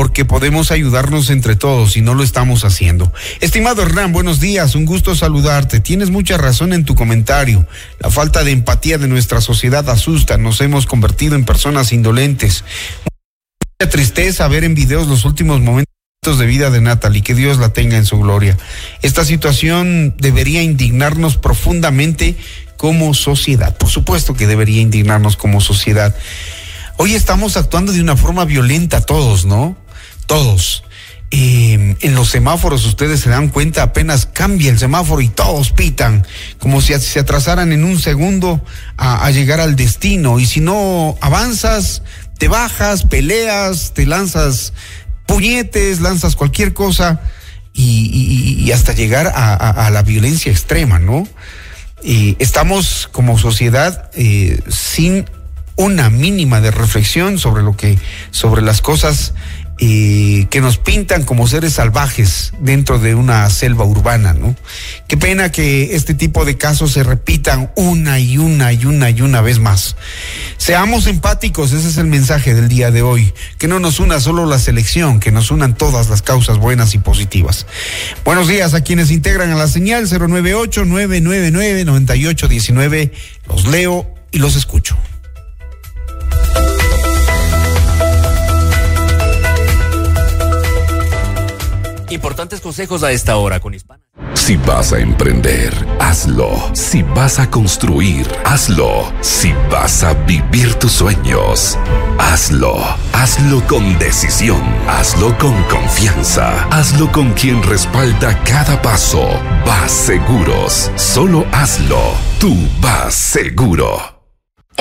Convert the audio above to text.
porque podemos ayudarnos entre todos y no lo estamos haciendo. Estimado Hernán, buenos días, un gusto saludarte. Tienes mucha razón en tu comentario. La falta de empatía de nuestra sociedad asusta, nos hemos convertido en personas indolentes. Mucha tristeza ver en videos los últimos momentos de vida de Natalie, que Dios la tenga en su gloria. Esta situación debería indignarnos profundamente como sociedad. Por supuesto que debería indignarnos como sociedad. Hoy estamos actuando de una forma violenta todos, ¿no? Todos. En los semáforos, ustedes se dan cuenta, apenas cambia el semáforo y todos pitan, como si se atrasaran en un segundo a llegar al destino. Y si no avanzas, te bajas, peleas, te lanzas puñetes, lanzas cualquier cosa y hasta llegar a la violencia extrema, ¿no? Estamos como sociedad sin una mínima de reflexión sobre las cosas que nos pintan como seres salvajes dentro de una selva urbana, ¿no? Qué pena que este tipo de casos se repitan una y una vez más. Seamos empáticos, ese es el mensaje del día de hoy. Que no nos una solo la selección, que nos unan todas las causas buenas y positivas. Buenos días a quienes integran a la señal 098-999-9819. Los leo y los escucho. Importantes consejos a esta hora con Hispana. Si vas a emprender, hazlo. Si vas a construir, hazlo. Si vas a vivir tus sueños, hazlo. Hazlo con decisión. Hazlo con confianza. Hazlo con quien respalda cada paso. Vas Seguros. Solo hazlo. Tú vas seguro.